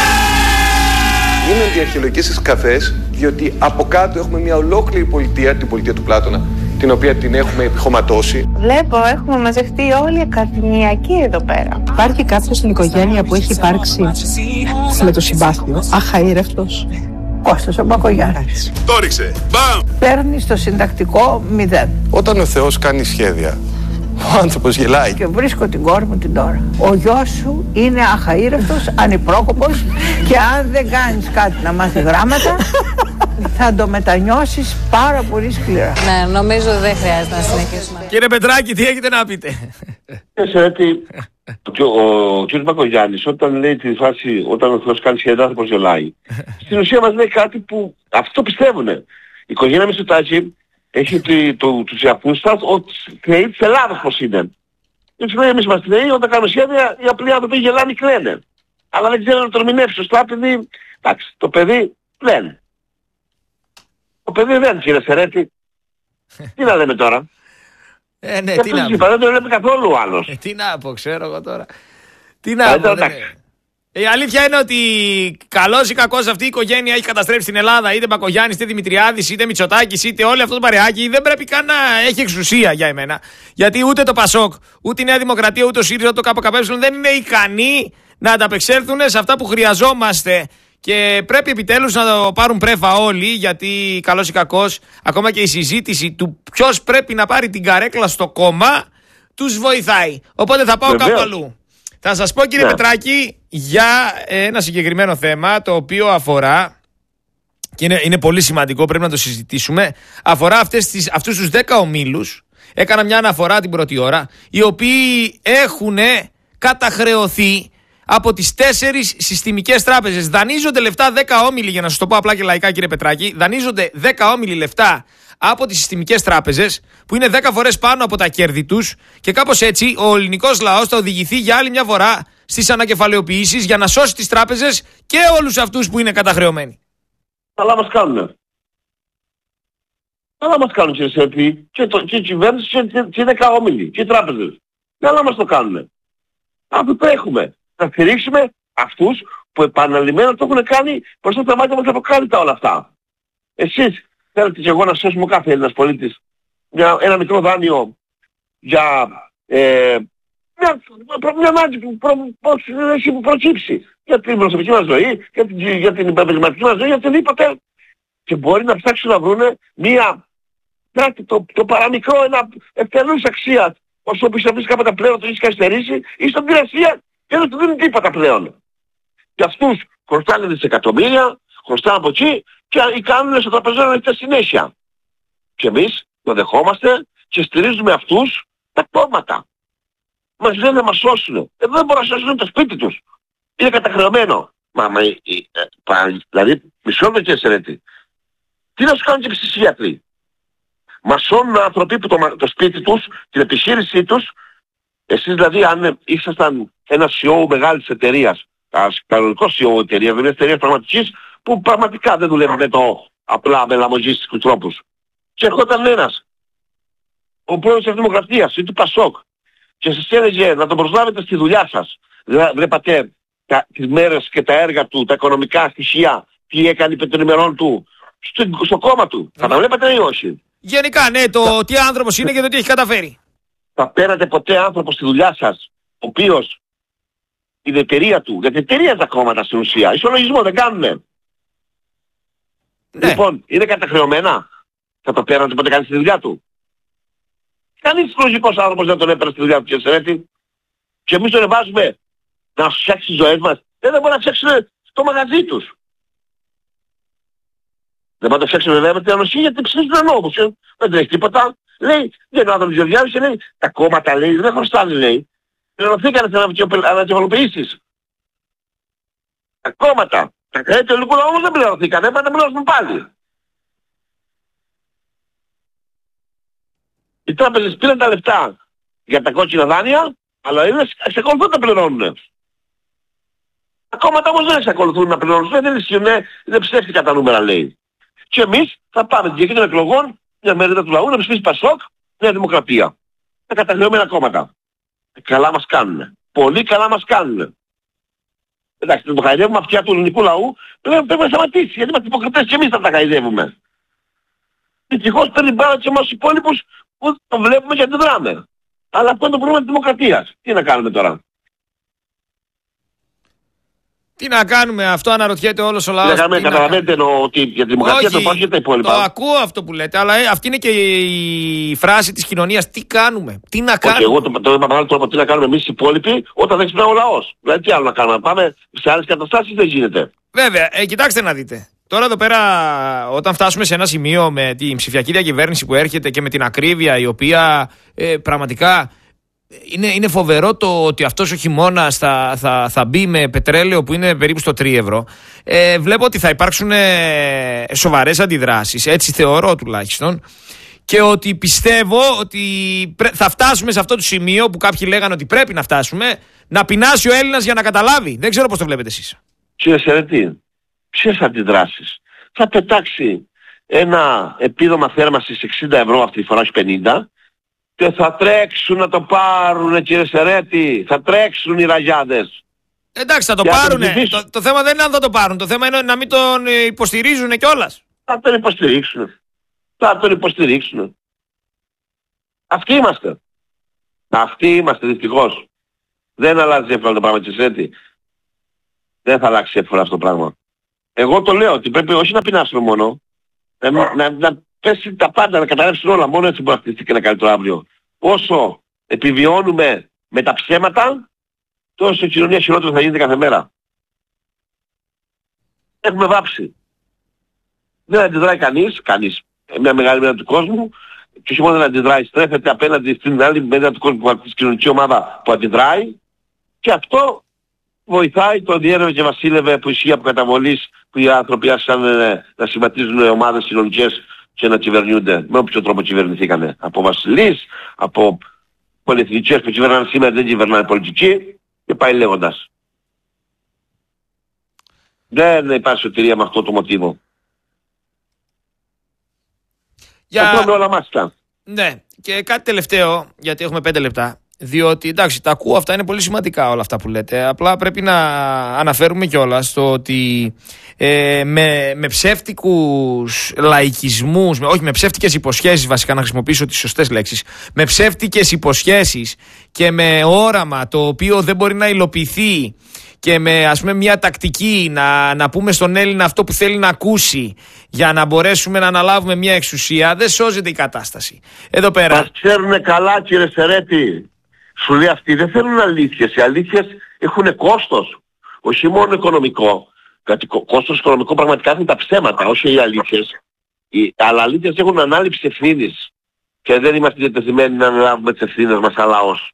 Γίνονται οι αρχαιολογικές καφές, διότι από κάτω έχουμε μια ολόκληρη πολιτεία, την πολιτεία του Πλάτωνα, την οποία την έχουμε επιχωματώσει. Βλέπω, έχουμε μαζευτεί όλοι οι ακαδημιακοί εδώ πέρα. Υπάρχει κάποιος στην οικογένεια που έχει υπάρξει με το συμπάθειο, αχαήρευτος? Κώστας ο Μπακογιάννης. Το ρίξε. Μπαμ! Παίρνει στο συντακτικό μηδέν. Όταν ο Θεός κάνει σχέδια, ο άνθρωπος γελάει. Και βρίσκω την κόρη μου την τώρα. Ο γιος σου είναι αχαήρευτος, ανυπρόκοπος και αν δεν κάνεις κάτι να μάθει γράμματα θα το μετανιώσεις πάρα πολύ σκληρά. Ναι, νομίζω δεν χρειάζεται να συνεχίσουμε. Κύριε Πετράκη, τι έχετε να πείτε? Ξέρετε, ο κ. Μπακογιάννης όταν λέει τη φάση, όταν ο Θεός κάνει σχέδια, άνθρωπος γελάει, στην ουσία μας λέει κάτι που αυτό πιστεύουνε. Η οικογένεια Μητσοτάκη έχει το, τους Ιαπούστας ότι θεοί της Ελλάδας πως είναι. Και τους λέει εμείς είμαστε θεοί, όταν κάνουμε σχέδια οι απλοί άνθρωποι γελάνε, κλαίνε. Αλλά δεν ξέρουν να το ερμηνεύσει σωστά, επειδή, εντάξει, το παιδί δεν. Το παιδί δεν, κύριε Σερέτη. Τι να λέμε τώρα? Ε, ναι, τι να πω. Δεν το λέμε καθόλου ο άλλος. Ε, τι να πω, ξέρω εγώ τώρα. Τι να πω. Η αλήθεια είναι ότι καλός ή κακός αυτή η οικογένεια έχει καταστρέψει την Ελλάδα. Είτε Μπακογιάννης, είτε Δημητριάδης, είτε Μητσοτάκης, είτε όλο αυτό το παρεάκι. Δεν πρέπει καν να έχει εξουσία για εμένα. Γιατί ούτε το Πασόκ, ούτε η Νέα Δημοκρατία, ούτε ο ΣΥΡΙΖΑ, ούτε το ΚΚΕ δεν είναι ικανοί να ανταπεξέλθουν σε αυτά που χρειαζόμαστε. Και πρέπει επιτέλους να το πάρουν πρέφα όλοι, γιατί καλώς ή κακώς, ακόμα και η συζήτηση του ποιος πρέπει να πάρει την καρέκλα στο κόμμα τους βοηθάει. Οπότε θα πάω Βεβαίως. κάπου αλλού. Θα σας πω, κύριε ναι. Πετράκη, για ένα συγκεκριμένο θέμα το οποίο αφορά, και είναι, είναι πολύ σημαντικό, πρέπει να το συζητήσουμε, αφορά αυτές τις, αυτούς τους δέκα ομίλους. Έκανα μια αναφορά την πρώτη ώρα, οι οποίοι έχουν καταχρεωθεί από τις τέσσερις συστημικές τράπεζες. Δανείζονται λεφτά δέκα όμιλοι, για να σας το πω απλά και λαϊκά, κύριε Πετράκη, δανείζονται δέκα όμιλοι λεφτά από τις συστημικές τράπεζες, που είναι δέκα φορές πάνω από τα κέρδη τους, και κάπως έτσι ο ελληνικός λαός θα οδηγηθεί για άλλη μια φορά στις ανακεφαλαιοποιήσεις για να σώσει τις τράπεζες και όλους αυτούς που είναι καταχρεωμένοι. Καλά μας κάνουνε. Καλά μας κάνουν και οι και, το, και η κυβέρνηση και, και οι δέκα όμιλοι και οι τράπεζες. Καλά μας το κάνουνε. Αυτό το έχουμε. Θα στηρίξουμε αυτούς που επαναλημμένα το έχουν κάνει μπροστά στα μάτια μας αποκάλυπτα όλα αυτά. Εσείς θέλετε και εγώ να σώσουμε κάθε Έλληνας πολίτης μια, ένα μικρό δάνειο για ε, μια, μια ανάγκη που προ, πώς έχει προκύψει για την προσωπική μας ζωή, για την, για την επαγγελματική μας ζωή, για οτιδήποτε, και μπορεί να ψάξουν να βρούνε μια, κάτι το, το παραμικρό, ένα ευτελούς αξίας, όσο που είσαι κάποτε πλέον το έχεις καθυστερήσει, ή στον πειρασία και δεν του δίνουν τίποτα πλέον. Και αυτούς χρωστάνε δισεκατομμύρια, χρωστάνε από εκεί και κάνουν στο τραπεζό ανοιχτά συνέχεια. Και εμείς το δεχόμαστε και στηρίζουμε αυτούς τα κόμματα. Μας λένε να μας σώσουν. Ε, δεν μπορούν να σώσουν το σπίτι τους. Είναι καταχρεωμένο. Μα, μα, ε, ε, δηλαδή, μισό με και εσαιρέτη. Τι να σου κάνουν και εσείς οι γιατροί. Μας σώνουν άνθρωποι που το, το σπίτι τους, την επιχείρησή τους. Εσείς δηλαδή, αν ήσασταν ένα σι ι ο μεγάλης εταιρείας, κανονικό σι ι ο εταιρείας, δηλαδή εταιρείας πραγματικής, που πραγματικά δεν δουλεύει με το απλά με λαμογίστικους τρόπους. Και ερχόταν ένας, ο πρόεδρος της Δημοκρατίας ή του Πασόκ, και σας έλεγε να τον προσλάβετε στη δουλειά σας. Δηλαδή, βλέπατε τα, τις μέρες και τα έργα του, τα οικονομικά στοιχεία, τι έκανε επί των ημερών του στο, στο κόμμα του. Θα τα βλέπατε ή όχι? Γενικά, ναι, το θα... τι άνθρωπος είναι και το τι έχει καταφέρει. Θα παίρνατε ποτέ άνθρωπο στη δουλειά σας, ο οποίος την εταιρεία του, γιατί εταιρεία τα κόμματα στην ουσία, ισολογισμό δεν κάνουνε. Ναι. Λοιπόν, είναι καταχρεωμένα. Θα το παίρνατε ποτέ κανείς στη δουλειά του? Κανείς λογικός άνθρωπος δεν τον έπαιρνε στη δουλειά του, κύριε Σερέτη. Και εμείς τον βάζουμε να φτιάξει τις ζωές μας. Δεν μπορεί να φτιάξουν το μαγαζί τους. Δεν μπορεί να το φτιάξουν βέβαια με την ανοσία, γιατί ψηφίζουν νόμους. Δεν τρέχει τίποτα. Λέει, δεν είναι ο άνθρωπος Γεωργιάδης, λέει, τα κόμματα, λέει, δεν χρωστάνε, λέει. Πληρωθήκανε στις ανακεφαλοποιήσεις. Τα κόμματα, τα κράτη του ελληνικού λαού όμως δεν πληρωθήκανε, έπρεπε να πληρώσουν πάλι. Οι τράπεζες πήραν τα λεφτά για τα κόκκινα δάνεια, αλλά είναι εξακολουθούν να πληρώνουν. Τα κόμματα όμως δεν εξακολουθούν να πληρώνουν, δεν ισχύουν, δεν ψεύτηκα τα νούμερα, λέει. Και εμείς θα πάμε την διακή των εκλογών, μια μερίδα του λαού, να ψηφίσει Πασόκ, Νέα Δημοκρατία. Τα καταχρεωμένα κόμματα. Καλά μας κάνουνε. Πολύ καλά μας κάνουνε. Εντάξει, το χαϊδεύουμε αυτιά του ελληνικού λαού, πρέπει, πρέπει να σταματήσει, γιατί είμαστε υποκριτές και εμείς θα τα χαϊδεύουμε. Δυστυχώς παίρνει μπάλα και εμάς τους υπόλοιπους που το βλέπουμε και αντιδράμε. Αλλά αυτό είναι το πρόβλημα της δημοκρατίας. Τι να κάνουμε τώρα? Τι να κάνουμε, αυτό αναρωτιέται όλος ο λαός. Τι να κάνουμε, καταλαβαίνετε εννοώ ότι για τη δημοκρατία Όχι, το υπάρχει και τα υπόλοιπα. Το ακούω αυτό που λέτε, αλλά αυτή είναι και η φράση της κοινωνίας. Τι κάνουμε, τι να κάνουμε. Όχι, εγώ το, το είπα με άλλο τρόπο, τι να κάνουμε εμείς οι υπόλοιποι όταν δεν ξυπνάει ο λαός. Δηλαδή τι άλλο να κάνουμε, πάμε σε άλλες καταστάσεις, δεν γίνεται. Βέβαια, ε, κοιτάξτε να δείτε. Τώρα εδώ πέρα, όταν φτάσουμε σε ένα σημείο με την ψηφιακή διακυβέρνηση που έρχεται και με την ακρίβεια η οποία ε, πραγματικά είναι, είναι φοβερό το ότι αυτός ο χειμώνας θα, θα, θα μπει με πετρέλαιο που είναι περίπου στο τρία ευρώ. Ε, βλέπω ότι θα υπάρξουν ε, σοβαρές αντιδράσεις, έτσι θεωρώ τουλάχιστον, και ότι πιστεύω ότι θα φτάσουμε σε αυτό το σημείο που κάποιοι λέγανε ότι πρέπει να φτάσουμε, να πεινάσει ο Έλληνας για να καταλάβει. Δεν ξέρω πώς το βλέπετε εσείς. Κύριε Σερετή, ποιες αντιδράσεις? Θα πετάξει ένα επίδομα θέρμανσης εξήντα ευρώ αυτή τη φορά, όχι πενήντα, και θα τρέξουν να το πάρουνε, κύριε Σερέτη. Θα τρέξουν οι ραγιάδες. Εντάξει, θα το πάρουνε. Το, το θέμα δεν είναι αν θα το πάρουν. Το θέμα είναι να μην τον υποστηρίζουν κιόλας. Θα τον υποστηρίξουν. Θα τον υποστηρίξουν. Αυτοί είμαστε. Αυτοί είμαστε δυστυχώς. Δεν αλλάζει εύκολα το πράγμα, κύριε Σερέτη. Δεν θα αλλάξει εύκολα αυτό το πράγμα. Εγώ το λέω ότι πρέπει όχι να πεινάσουμε μόνο, να, να, να πέσει τα πάντα, να καταρρεύσουν όλα. Μόνο έτσι μπορεί να χτιστεί και ένα καλύτερο αύριο. Όσο επιβιώνουμε με τα ψέματα, τόσο η κοινωνία χειρότερο θα γίνεται κάθε μέρα. Έχουμε βάψει. Δεν αντιδράει κανείς, κανείς, μια μεγάλη μέρα του κόσμου, και όχι μόνο δεν αντιδράει, στρέφεται απέναντι στην άλλη μέρα του κόσμου, της κοινωνική ομάδα που αντιδράει, και αυτό βοηθάει το διέρευε και βασίλευε που ισχύει από καταβολής, που οι άνθρωποι άρχισαν να σχηματίζουν ομάδες κοινωνικές και να κυβερνιούνται. Με όποιο τρόπο κυβερνηθήκανε. Από βασιλείς, από πολυεθνικές που κυβερνάνε σήμερα δεν κυβερνάνε πολιτικοί, και πάει λέγοντας. Δεν υπάρχει σωτηρία με αυτό το μοτίβο. Για... Θα τρώμε όλα μάσκα. Ναι, και κάτι τελευταίο, γιατί έχουμε πέντε λεπτά. Διότι εντάξει, τα ακούω αυτά, είναι πολύ σημαντικά όλα αυτά που λέτε. Απλά πρέπει να αναφέρουμε κιόλας στο ότι ε, με, με ψεύτικους λαϊκισμούς, με, όχι με ψεύτικες υποσχέσεις, βασικά να χρησιμοποιήσω τις σωστές λέξεις, με ψεύτικες υποσχέσεις και με όραμα το οποίο δεν μπορεί να υλοποιηθεί, και με ας πούμε μια τακτική να, να πούμε στον Έλληνα αυτό που θέλει να ακούσει για να μπορέσουμε να αναλάβουμε μια εξουσία, δεν σώζεται η κατάσταση. Εδώ πέρα... Μας ξέρουνε καλά, κύριε Σερέτη. Σου λέει αυτοί δεν θέλουν αλήθειες. Οι αλήθειες έχουν κόστος. Όχι μόνο οικονομικό. Γιατί κόστος οικονομικό πραγματικά είναι τα ψέματα, όχι οι αλήθειες. Οι, αλλά αλήθειες έχουν ανάληψη ευθύνης. Και δεν είμαστε διατεθειμένοι να αναλάβουμε τις ευθύνες μας σαν λαός.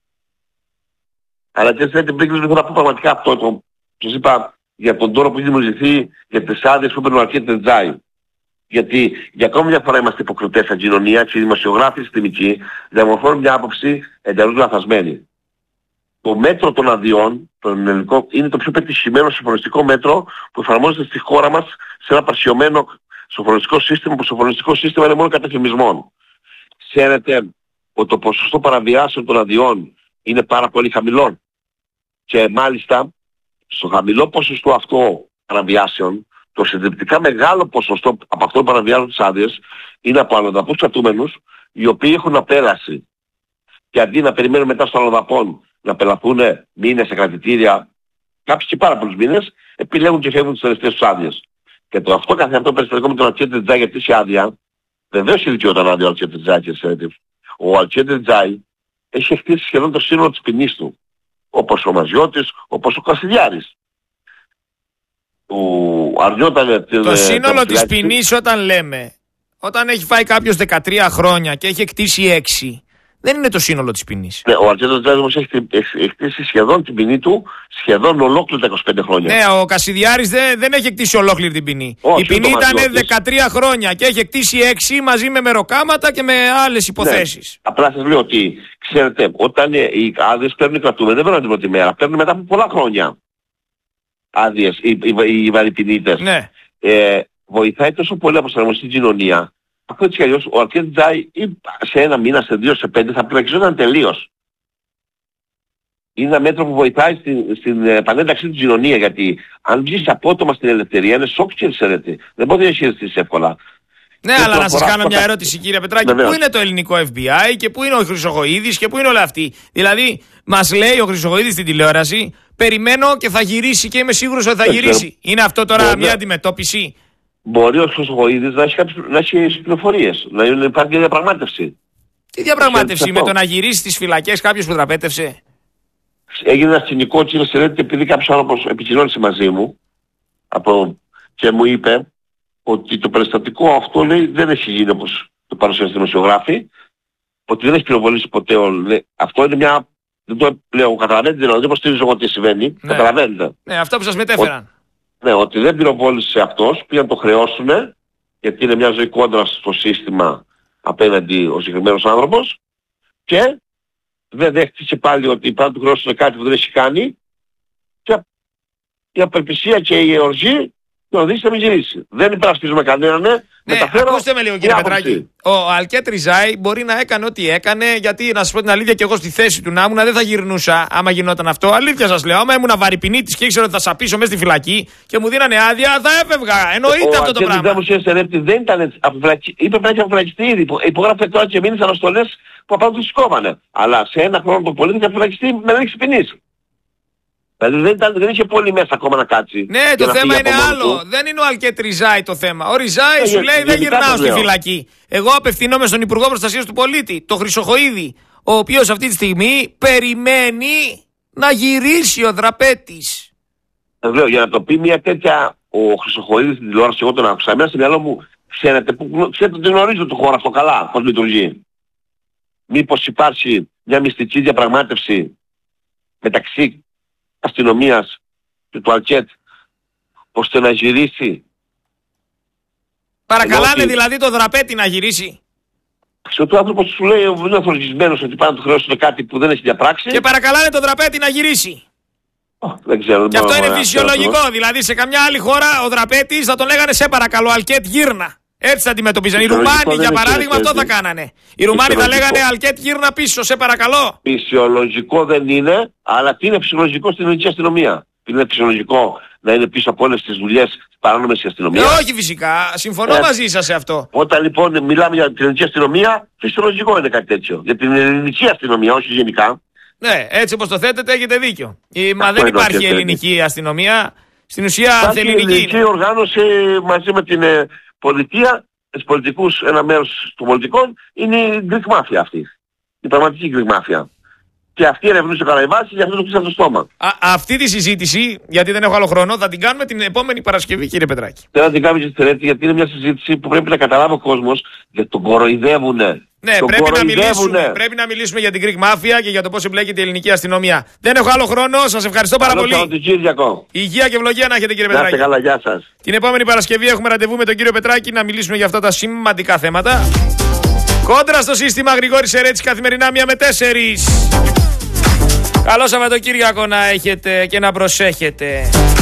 Αλλά και σε πριν κλείσουμε θα πω πραγματικά αυτό. Το, σας είπα για τον τόρο που έχει δημιουργηθεί για τις άδειες που έπαιρνε ο Αλκιέτης Τζάι. Γιατί για ακόμη μια φορά είμαστε υποκριτές σαν κοινωνία και οι δημοσιογράφοι συστημικοί διαμορφώνουν μια άποψη εντελώς λαθασμένη. Το μέτρο των αδειών, το ελληνικό, είναι το πιο πετυχημένο συμφωνιστικό μέτρο που εφαρμόζεται στη χώρα μας σε ένα παρσιωμένο συμφωνιστικό σύστημα, που το συμφωνιστικό σύστημα είναι μόνο καταφημισμών. Ξέρετε ότι το ποσοστό παραβιάσεων των αδειών είναι πάρα πολύ χαμηλό. Και μάλιστα στο χαμηλό ποσοστό αυτό παραβιάσεων, το συντριπτικά μεγάλο ποσοστό από αυτό που παραβιάζουν τις άδειες είναι από αλλοδαπούς κρατούμενους, οι οποίοι έχουν απέλαση. Και αντί να περιμένουν μετά στο αλλοδαπών να πελαθούν μήνες σε κρατητήρια, κάποιοι και πάρα πολλούς μήνες, επιλέγουν και φεύγουν τις τελευταίες τους άδειες. Και το αυτό καθ' αυτό περιστατικό με τον Αλκιέτης Τζάι για πτήση άδεια, βεβαίως η δικαιόταν άδεια ο Αλκιέτης Τζάι, κύριε Σερέτη. Ο Αλκιέτης Τζάι έχει χτίσει σχεδόν το σύνολο της ποινής του. Όπως ο Μαζιώτης, όπως ο Κασιδιάρης. Ο Αρνιόταν, το σύνολο της ποινής όταν λέμε, όταν έχει φάει κάποιος δεκατρία χρόνια και έχει εκτίσει έξι, δεν είναι το σύνολο της ποινής. Ναι, ο Αλκιέτης Τζάι όμως έχει εκτίσει σχεδόν την ποινή του, σχεδόν ολόκληρη τα είκοσι πέντε χρόνια. Ναι, ο Κασιδιάρης δεν, δεν έχει εκτίσει ολόκληρη την ποινή. Όχι, η ποινή ήταν δεκατρία χρόνια και έχει εκτίσει έξι μαζί με μεροκάματα και με άλλες υποθέσεις. Ναι, απλά σας λέω ότι, ξέρετε, όταν οι άδειες παίρνουν οι κρατούμενοι, δεν παίρνουν την πρώτη μέρα, παίρνουν μετά από πολλά χρόνια άδειες, οι, οι, οι, οι βαρυπινίτες. Ναι. Ε, βοηθάει τόσο πολύ από προσαρμοστεί στην κοινωνία. Αυτό έτσι κι αλλιώς ο Αλκιέτης Τζάι σε ένα μήνα, σε δύο, σε πέντε θα πλακιζόταν τελείως. Είναι ένα μέτρο που βοηθάει στην, στην επανένταξη της κοινωνία, γιατί αν βγεις απότομα στην ελευθερία είναι σοκ, κύριε Σερέτη. Δεν μπορεί να διαχειριστείς εύκολα. Ναι, αλλά να σας κάνω μια ερώτηση, κύριε Πετράκη. Βεβαίως. Πού είναι το ελληνικό εφ μπι άι και πού είναι ο Χρυσοχοΐδης και πού είναι όλοι αυτοί? Δηλαδή, μας λέει ο Χρυσοχοΐδης στην τηλεόραση, περιμένω και θα γυρίσει και είμαι σίγουρος ότι θα γυρίσει. Είναι αυτό τώρα Μπορεί. μια αντιμετώπιση? Μπορεί ο Χρυσοχοΐδης να έχει, να έχει πληροφορίες, να υπάρχει μια διαπραγμάτευση. Τι διαπραγμάτευση? Με το να γυρίσει στις φυλακές κάποιος που τραπέτευσε? Έγινε ένα σκηνικό, κύριε Σερέτη, επειδή κάποιος άνθρωπος επικοινώνησε μαζί μου από, και μου είπε ότι το περιστατικό αυτό, λέει, δεν έχει γίνει όπως το παρουσιάζει δημοσιογράφοι, ότι δεν έχει πυροβολήσει ποτέ όλοι. Αυτό είναι μια... Δεν το λέω, καταλαβαίνετε, δηλαδή, δεν υποστηρίζω εγώ τι συμβαίνει. Ναι. Καταλαβαίνετε. Ναι, αυτό που σας μετέφεραν. Ο, ναι, ότι δεν πυροβόλησε αυτός, πήγαν το χρεώσουνε, γιατί είναι μια ζωή κόντρα στο σύστημα απέναντι ο συγκεκριμένος άνθρωπος, και δεν δέχτηκε πάλι ότι πάνε του χρεώσουνε κάτι που δεν έχει κάνει, και η απελπισία και η οργή τον δείξει να μην γυρίσει. Δεν υπερασπίζουμε κανέναν, ναι. Ναι, ακούστε με λίγο, κύριε Πετράκη. Ο Αλκιέτης Τζάι μπορεί να έκανε ό,τι έκανε, γιατί να σας πω την αλήθεια, και εγώ στη θέση του να ήμουν δεν θα γυρνούσα άμα γινόταν αυτό. Αλήθεια σας λέω. Άμα ήμουν βαρυπινίτης και ήξερα ότι θα σαπίσω μέσα στη φυλακή και μου δίνανε άδεια, θα έφευγα. Εννοείται αυτό το πράγμα. Ο Αλκιέτης Τζάι δεν ήταν αποφυλακιστή, είπε πρέπει να αποφυλακιστεί ήδη. Υπογράφεται τώρα και μήνες αναστολές που απάνω τους κόβανε. Αλλά σε ένα χρόνο το πολύ θα αποφυλακιστεί με λέξη ποινής. Δηλαδή δεν, ήταν, δεν είχε πολύ μέσα ακόμα να κάτσει. Ναι, το θέμα είναι άλλο. Του. Δεν είναι ο Αλκέτ Ριζάη το θέμα. Ο Ριζάη ε, σου λέει δεν γυρνάω στη φυλακή. Εγώ απευθυνόμαι στον Υπουργό Προστασίας του Πολίτη, το Χρυσοχοΐδη, ο οποίος αυτή τη στιγμή περιμένει να γυρίσει ο Δραπέτης. Λέω, για να το πει μια τέτοια ο Χρυσοχοΐδης στην τηλεόραση, εγώ τον άκουσα. Μέσα στο μυαλό μου, ξέρετε, που, ξέρετε ότι γνωρίζω το χώρο αυτό καλά, πώς λειτουργεί. Μήπως υπάρχει μια μυστική διαπραγμάτευση μεταξύ αστυνομίας και του Αλκέτ, ώστε να γυρίσει. Παρακαλάνε ότι... δηλαδή το Δραπέτη να γυρίσει. Σε ότι ο άνθρωπος σου λέει είναι αθροισμένος ότι πάνε να του χρεώσουν κάτι που δεν έχει διαπράξει. Και παρακαλάνε το Δραπέτη να γυρίσει. Oh, δεν ξέρω. Και αυτό είναι φυσιολογικό. Αυτό. Δηλαδή σε καμιά άλλη χώρα ο Δραπέτης θα τον λέγανε σε παρακαλώ Αλκέτ γύρνα. Έτσι θα αντιμετωπίζαν. Οι Ρουμάνοι για παράδειγμα αυτό θα κάνανε. Οι Ρουμάνοι θα λέγανε Αλκέτ γύρνα πίσω, σε παρακαλώ. Φυσιολογικό δεν είναι, αλλά τι είναι φυσιολογικό στην ελληνική αστυνομία. Είναι φυσιολογικό να είναι πίσω από όλες τις δουλειές της παράνομης αστυνομίας. Ε, όχι φυσικά. Συμφωνώ ε, μαζί σας σε αυτό. Όταν λοιπόν μιλάμε για την ελληνική αστυνομία, φυσιολογικό είναι κάτι τέτοιο. Για την ελληνική αστυνομία, όχι γενικά. Ναι, έτσι όπως το θέτετε έχετε δίκιο. Η, μα δεν υπάρχει ελληνική αστυνομία. Στην ουσία θεληνική. Η ελληνική είναι. Οργάνωση μαζί με την ε, πολιτεία, τους πολιτικούς, ένα μέρος των πολιτικών, είναι η Greek Mafia αυτή. Η πραγματική Greek Mafia. Και αυτή ερευνούσε ο Καραϊβάσης και αυτό το κλείσαν στο στόμα. Α, αυτή τη συζήτηση, γιατί δεν έχω άλλο χρόνο, θα την κάνουμε την επόμενη Παρασκευή, κύριε Πετράκη. Θέλω να την κάνουμε και στη γιατί είναι μια συζήτηση που πρέπει να καταλάβει ο κόσμος, γιατί τον κοροϊδεύουνε. Ναι, τον πρέπει να, μιλήσουμε, πρέπει να μιλήσουμε για την Greek Mafia και για το πώς εμπλέκεται η ελληνική αστυνομία. Δεν έχω άλλο χρόνο, σας ευχαριστώ πάρα πολύ. Υγεία και ευλογία να έχετε, κύριε Πετράκη. Να είστε καλά, γεια σας. Την επόμενη Παρασκευή έχουμε ραντεβού με τον κύριο Πετράκη να μιλήσουμε για αυτά τα σημαντικά θέματα. Κόντρα στο σύστημα, Γρηγόρης Σερέτης, καθημερινά μία με τέσσερις. Καλό Σαββατοκύριακο να έχετε και να προσέχετε.